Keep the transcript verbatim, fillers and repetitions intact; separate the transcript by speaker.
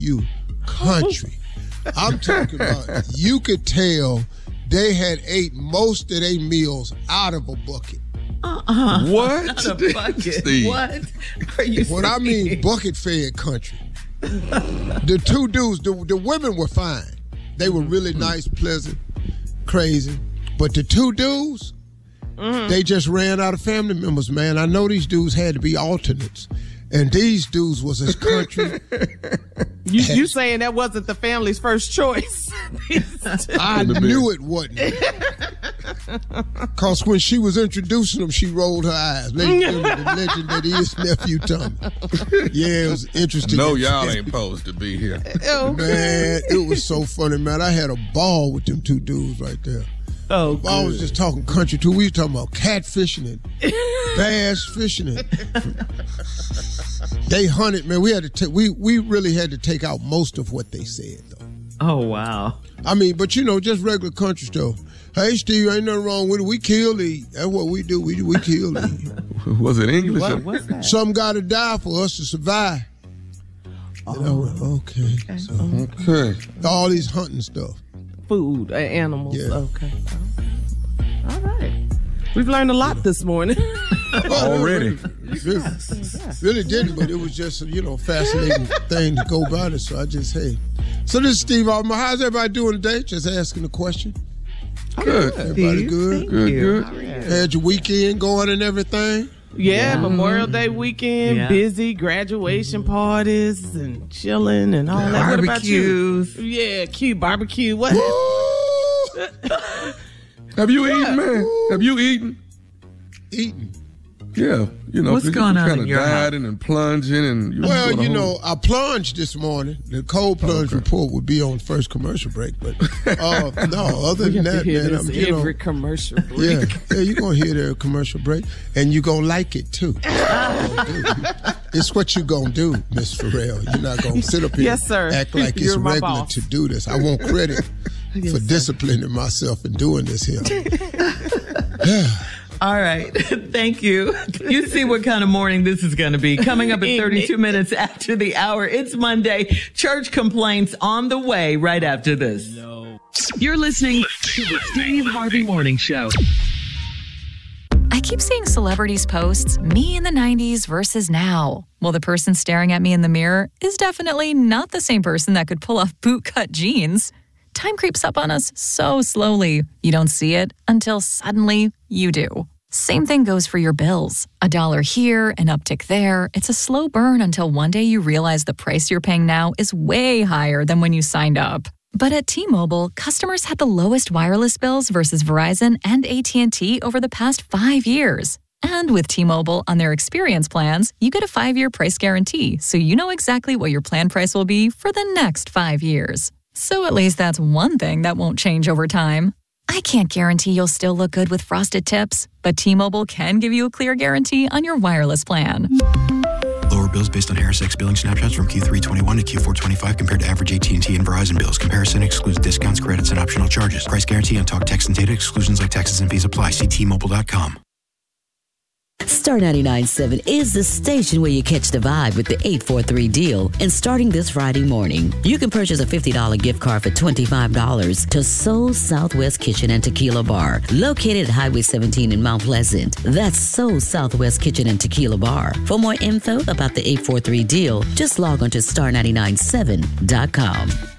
Speaker 1: you country. I'm talking about, you could tell they had ate most of their meals out of a bucket.
Speaker 2: Uh-uh.
Speaker 3: What?
Speaker 2: Not a bucket.
Speaker 3: Steve.
Speaker 2: What are you
Speaker 1: What I mean, bucket fed country. The two dudes, the, the women were fine. They were really nice, pleasant, crazy. But the two dudes, mm-hmm. they just ran out of family members, man. I know these dudes had to be alternates. And these dudes was as country.
Speaker 4: You, you saying that wasn't the family's first choice?
Speaker 1: I knew it wasn't. Because when she was introducing them, she rolled her eyes. Ladies and gentlemen, the legend that is Nephew Tommy. Yeah, it was interesting.
Speaker 3: No, y'all ain't supposed to be here.
Speaker 1: Man, it was so funny, man. I had a ball with them two dudes right there.
Speaker 4: Oh, good.
Speaker 1: I was just talking country too. We were talking about catfishing and bass fishing. And they hunted, man. We had to take. We we really had to take out most of what they said, though.
Speaker 2: Oh, wow.
Speaker 1: I mean, but you know, just regular country stuff. Hey, Steve, ain't nothing wrong with it. We kill eat. That's what we do. We we kill eat.
Speaker 3: Was it English?
Speaker 4: What was that?
Speaker 1: Some got to die for us to survive. Oh, and I went, okay.
Speaker 4: Okay.
Speaker 1: So,
Speaker 3: Okay.
Speaker 1: all these hunting stuff.
Speaker 4: Food, uh, animals.
Speaker 1: Yeah.
Speaker 4: Okay. All right. We've learned a lot this morning.
Speaker 3: Already.
Speaker 1: Really, really didn't, but it was just a, you know, fascinating thing to go about it. So I just, hey. So this is Steve Altman. How's everybody doing today? Just asking the question.
Speaker 3: Good.
Speaker 1: Everybody
Speaker 4: Steve,
Speaker 1: good?
Speaker 4: thank
Speaker 3: Good,
Speaker 4: you.
Speaker 3: good.
Speaker 1: Had your weekend going and everything?
Speaker 4: Yeah,
Speaker 2: Yeah.
Speaker 4: Memorial Day weekend,
Speaker 2: Yeah.
Speaker 4: busy, graduation parties and chilling and all that. What about you?
Speaker 2: Barbecues.
Speaker 4: Yeah, cute barbecue. What?
Speaker 1: Woo!
Speaker 3: Have you eaten, man? Have you eaten?
Speaker 1: Eating.
Speaker 3: Yeah. You know,
Speaker 2: What's
Speaker 3: you
Speaker 2: going on
Speaker 3: kind
Speaker 2: in
Speaker 3: of
Speaker 2: your house?
Speaker 3: dieting and plunging and you
Speaker 1: Well,
Speaker 3: doing a
Speaker 1: you
Speaker 3: whole-
Speaker 1: know, I plunged this morning. The cold plunge
Speaker 3: Okay.
Speaker 1: report would be on first commercial break, but uh, no, other
Speaker 4: We
Speaker 1: than
Speaker 4: have to
Speaker 1: that,
Speaker 4: hear
Speaker 1: man,
Speaker 4: this
Speaker 1: I'm, you know,
Speaker 4: every commercial break.
Speaker 1: yeah, yeah, you're gonna hear their commercial break, and you're gonna like it too. It's what you're gonna do, Miss Farrell. You're not gonna sit up here
Speaker 4: Yes, sir.
Speaker 1: and act like it's
Speaker 4: You're my
Speaker 1: regular
Speaker 4: boss.
Speaker 1: to do this. I want credit
Speaker 4: Yes,
Speaker 1: for
Speaker 4: sir.
Speaker 1: disciplining myself and doing this here.
Speaker 2: All right. Thank you. You see what kind of morning this is going to be. Coming up at thirty-two minutes after the hour. It's Monday. Church complaints on the way right after this.
Speaker 5: No. You're listening to the Steve Harvey Morning Show.
Speaker 6: I keep seeing celebrities posts, me in the nineties versus now. Well, the person staring at me in the mirror is definitely not the same person that could pull off bootcut jeans. Time creeps up on us so slowly. You don't see it until suddenly you do. Same thing goes for your bills. A dollar here, an uptick there. It's a slow burn until one day you realize the price you're paying now is way higher than when you signed up. But at T-Mobile, customers had the lowest wireless bills versus Verizon and A T and T over the past five years. And with T-Mobile on their experience plans, you get a five-year price guarantee, so you know exactly what your plan price will be for the next five years. So at least that's one thing that won't change over time. I can't guarantee you'll still look good with frosted tips, but T-Mobile can give you a clear guarantee on your wireless plan.
Speaker 7: Lower bills based on Harris X billing snapshots from Q three twenty-one to Q four twenty-five compared to average A T and T and Verizon bills. Comparison excludes discounts, credits, and optional charges. Price guarantee on talk, text, and data exclusions like taxes and fees apply. See T Mobile dot com.
Speaker 8: Star ninety-nine point seven is the station where you catch the vibe with the eight four three deal. And starting this Friday morning, you can purchase a fifty dollars gift card for twenty-five dollars to Soul Southwest Kitchen and Tequila Bar, located at Highway seventeen in Mount Pleasant. That's Soul Southwest Kitchen and Tequila Bar. For more info about the eight four three deal, just log on to star nine nine seven dot com.